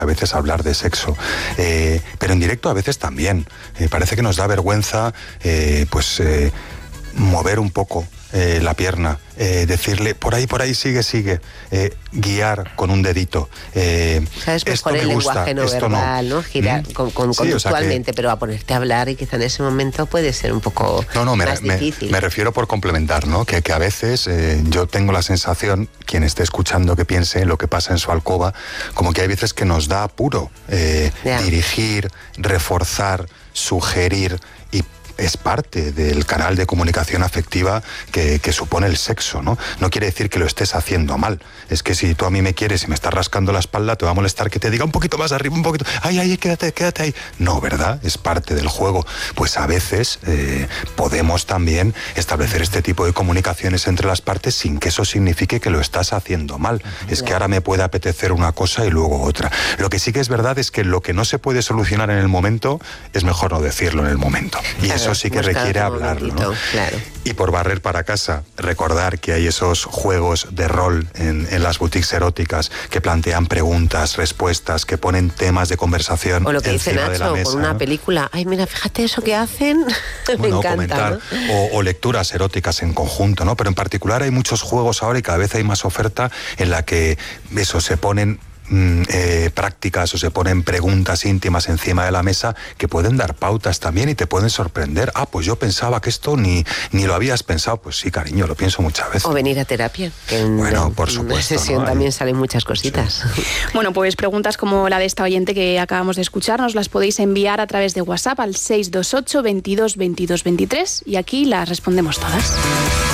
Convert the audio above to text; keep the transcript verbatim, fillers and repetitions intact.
a veces hablar de sexo, eh, pero en directo a veces también. Eh, parece que nos da vergüenza eh, pues eh, mover un poco eh, la pierna, eh, decirle por ahí, por ahí, sigue, sigue, eh, guiar con un dedito. Eh, ¿Sabes? Pues con el gusta, lenguaje no verbal, ¿no? ¿no? Girar ¿Mm? con, con, sí, conductualmente, o sea que, pero a ponerte a hablar y quizá en ese momento puede ser un poco no, no, me, más me, difícil. Me refiero por complementar, ¿no? Que, que a veces eh, yo tengo la sensación, quien esté escuchando que piense en lo que pasa en su alcoba, como que hay veces que nos da apuro eh, yeah. dirigir, reforzar, sugerir, y es parte del canal de comunicación afectiva que, que supone el sexo, ¿no? No quiere decir que lo estés haciendo mal. Es que si tú a mí me quieres y me estás rascando la espalda, te va a molestar que te diga un poquito más arriba, un poquito, ay, ay, quédate, quédate ahí. No, ¿verdad? Es parte del juego. Pues a veces eh, podemos también establecer este tipo de comunicaciones entre las partes sin que eso signifique que lo estás haciendo mal. Es que ahora me puede apetecer una cosa y luego otra. Lo que sí que es verdad es que lo que no se puede solucionar en el momento, es mejor no decirlo en el momento. Y claro, eso sí que requiere hablarlo, ¿no? Claro. Y por barrer para casa, recordar que hay esos juegos de rol en, en las boutiques eróticas que plantean preguntas, respuestas, que ponen temas de conversación o lo que dice Nacho, de la mesa, con una ¿no? película, ay, mira, fíjate eso que hacen, me bueno, encanta, comentar, ¿no? o, o lecturas eróticas en conjunto, ¿no? Pero en particular hay muchos juegos ahora y cada vez hay más oferta en la que eso se ponen Eh, prácticas o se ponen preguntas íntimas encima de la mesa que pueden dar pautas también y te pueden sorprender. Ah, pues yo pensaba que esto ni, ni lo habías pensado. Pues sí, cariño, lo pienso muchas veces. O venir a terapia, que en, bueno, por en supuesto, una sesión ¿no? también salen muchas cositas. Sí. Bueno, pues preguntas como la de esta oyente que acabamos de escuchar nos las podéis enviar a través de WhatsApp al seis dos ocho, veintidós, veintidós, veintitrés y aquí las respondemos todas.